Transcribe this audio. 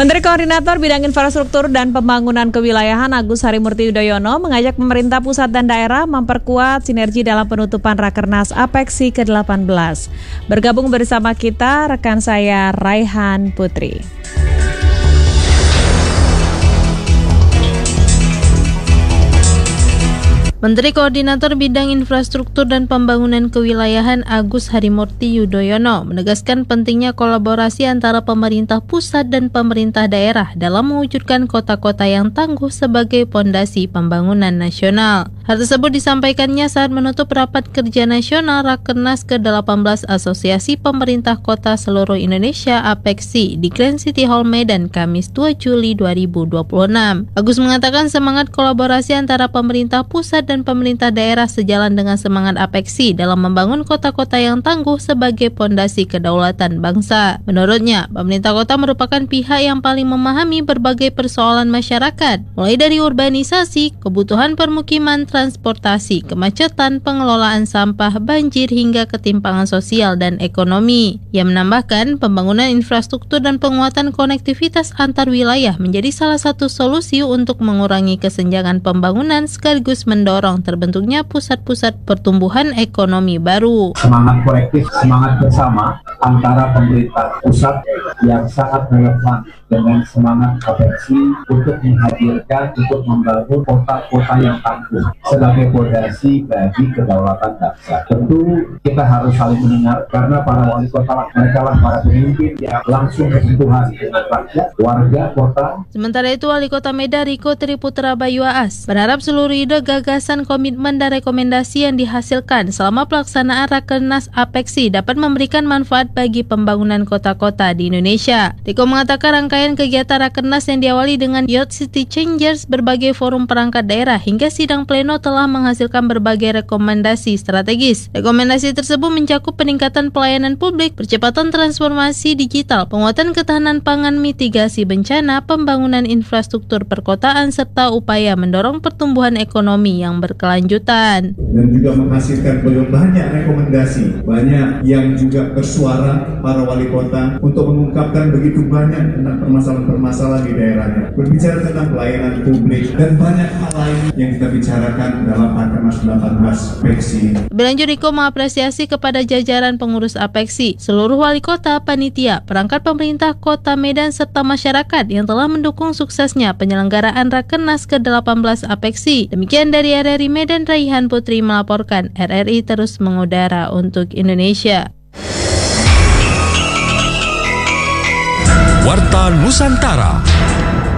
Menteri Koordinator Bidang Infrastruktur dan Pembangunan Kewilayahan Agus Harimurti Yudhoyono mengajak pemerintah pusat dan daerah memperkuat sinergi dalam penutupan Rakernas APEKSI ke-18. Bergabung bersama kita rekan saya Raihan Putri. Menteri Koordinator Bidang Infrastruktur dan Pembangunan Kewilayahan Agus Harimurti Yudhoyono menegaskan pentingnya kolaborasi antara pemerintah pusat dan pemerintah daerah dalam mewujudkan kota-kota yang tangguh sebagai pondasi pembangunan nasional. Hal tersebut disampaikannya saat menutup rapat kerja nasional Rakernas ke-18 Asosiasi Pemerintah Kota Seluruh Indonesia APEKSI di Grand City Hall Medan Kamis 2 Juli 2026. Agus mengatakan semangat kolaborasi antara pemerintah pusat dan pemerintah daerah sejalan dengan semangat APEKSI dalam membangun kota-kota yang tangguh sebagai pondasi kedaulatan bangsa. Menurutnya, pemerintah kota merupakan pihak yang paling memahami berbagai persoalan masyarakat, mulai dari urbanisasi, kebutuhan permukiman, transportasi, kemacetan, pengelolaan sampah, banjir, hingga ketimpangan sosial dan ekonomi. Ia menambahkan, pembangunan infrastruktur dan penguatan konektivitas antar wilayah menjadi salah satu solusi untuk mengurangi kesenjangan pembangunan sekaligus mendorong terbentuknya pusat-pusat pertumbuhan ekonomi baru. Semangat kolektif, semangat bersama antara pemerintah pusat yang sangat relevan dengan semangat APEKSI untuk menghadirkan, untuk membangun kota-kota yang tangguh sebagai fondasi bagi kedaulatan bangsa. Tentu kita harus saling mendengar karena para wali kota mereka lah para pemimpin yang langsung bersentuhan dengan rakyat, warga kota. Sementara itu, Wali Kota Medan Riko Triputra Bayu Aas berharap seluruh ide, gagasan, komitmen dan rekomendasi yang dihasilkan selama pelaksanaan Rakernas APEKSI dapat memberikan manfaat bagi pembangunan kota-kota di Indonesia. Riko mengatakan rangkaian kegiatan Rakernas yang diawali dengan Youth City Changers, berbagai forum perangkat daerah hingga sidang pleno telah menghasilkan berbagai rekomendasi strategis. Rekomendasi tersebut mencakup peningkatan pelayanan publik, percepatan transformasi digital, penguatan ketahanan pangan, mitigasi bencana, pembangunan infrastruktur perkotaan, serta upaya mendorong pertumbuhan ekonomi yang berkelanjutan. Dan juga menghasilkan banyak rekomendasi, banyak yang juga bersuara para wali kota untuk mengungkapkan begitu banyak tentang permasalahan-permasalahan di daerahnya. Berbicara tentang pelayanan publik dan banyak hal lain yang kita bicarakan dalam Rakernas 18 APEKSI. Lebih lanjut, Riko mengapresiasi kepada jajaran pengurus APEKSI, seluruh wali kota, panitia, perangkat pemerintah Kota Medan serta masyarakat yang telah mendukung suksesnya penyelenggaraan Rakernas ke-18 APEKSI. Demikian dari RRI Medan, Raihan Putri melaporkan. RRI terus mengudara untuk Indonesia. Warta Nusantara.